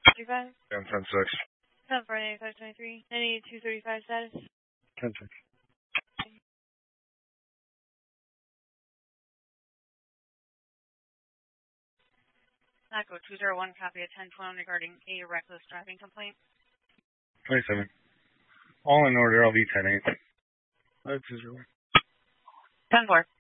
35? Yeah, 10-6. 10 for 8523. 9235 status? 10-6. Echo 201, copy of 1012 regarding a reckless driving complaint. 27. All in order, I'll be 10-8. 5-0. 10-4.